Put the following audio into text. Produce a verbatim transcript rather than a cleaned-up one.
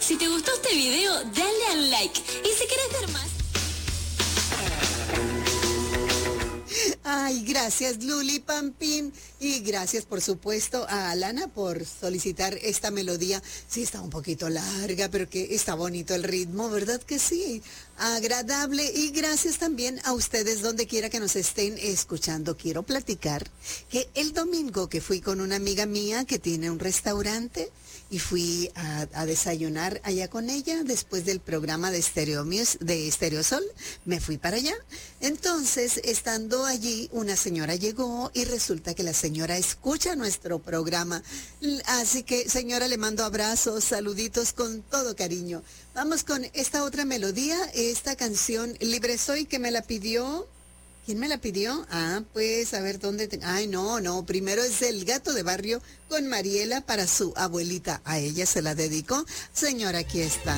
Si te gustó este video, dale al like. Y si querés ver más... Ay, gracias Luli Pampín y gracias por supuesto a Alana por solicitar esta melodía. Sí, está un poquito larga, pero que está bonito el ritmo, ¿verdad que sí? Agradable y gracias también a ustedes donde quiera que nos estén escuchando. Quiero platicar que el domingo que fui con una amiga mía que tiene un restaurante y fui a, a desayunar allá con ella después del programa de Stereo, Mus- de Stereo Sol, me fui para allá. Entonces, estando allí, una señora llegó y resulta que la señora escucha nuestro programa. Así que, señora, le mando abrazos, saluditos con todo cariño. Vamos con esta otra melodía, esta canción Libre Soy que me la pidió. ¿Quién me la pidió? Ah, pues a ver dónde... Te... Ay, no, no, primero es El Gato de Barrio con Mariela para su abuelita. A ella se la dedicó. Señora, aquí está.